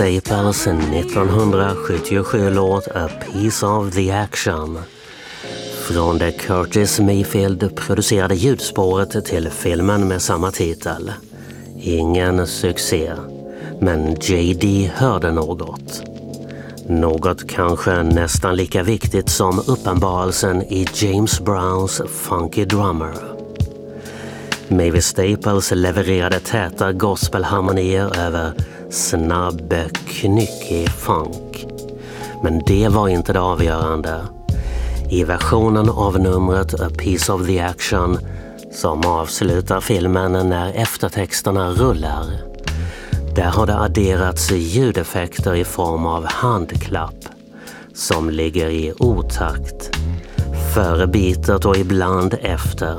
Staples 1977-låt A Piece of the Action. Från det Curtis Mayfield producerade ljudspåret till filmen med samma titel. Ingen succé, men JD hörde något. Något kanske nästan lika viktigt som uppenbarelsen i James Browns Funky Drummer. Mavis Staples levererade täta gospelharmonier över snabb, knyckig funk. Men det var inte det avgörande. I versionen av numret A Piece of the Action, som avslutar filmen när eftertexterna rullar, där har det adderats ljudeffekter i form av handklapp som ligger i otakt, före bitet och ibland efter.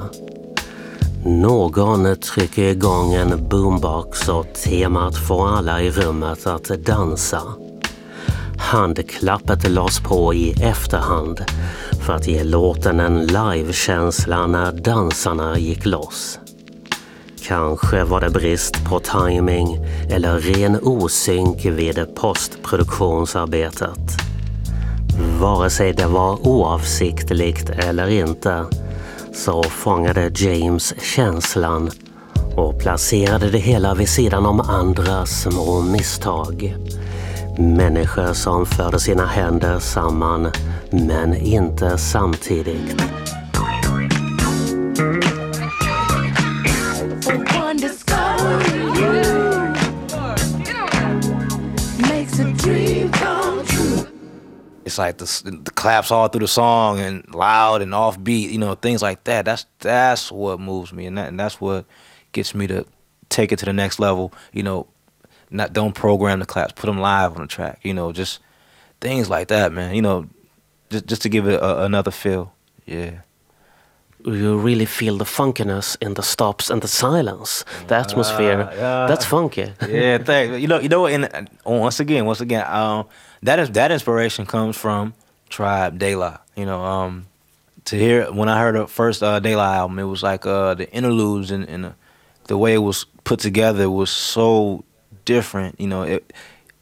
Någon trycker igång en boombox och temat får alla i rummet att dansa. Handklappet lades på i efterhand för att ge låten en livekänsla när dansarna gick loss. Kanske var det brist på timing eller ren osynk vid postproduktionsarbetet. Vare sig det var oavsiktligt eller inte, så fångade James känslan och placerade det hela vid sidan om andra små misstag. Människor som förde sina händer samman, men inte samtidigt. It's like the claps all through the song and loud and offbeat, you know, things like that. That's what moves me, and that's what gets me to take it to the next level. You know, don't program the claps, put them live on the track. You know, just things like that, man. You know, just to give it another feel. Yeah. You really feel the funkiness in the stops and the silence, the atmosphere. That's funky. Yeah, thanks. You know, and once again, that inspiration comes from Tribe, De La. You know, to hear when I heard the first De La album, it was like the interludes and the way it was put together was so different. You know, it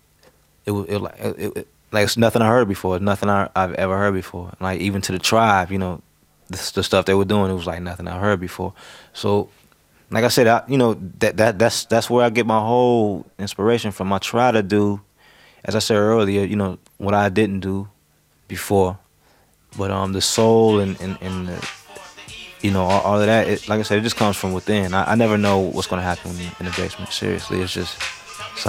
like it's nothing I heard before. It's nothing I've ever heard before. Like even to the Tribe, you know. The stuff they were doing, it was like nothing I heard before. So, like I said, that's where I get my whole inspiration from. I try to do, as I said earlier, you know, what I didn't do before. But the soul and the, you know, all of that, like I said, it just comes from within. I never know what's going to happen in the basement. Seriously, it's just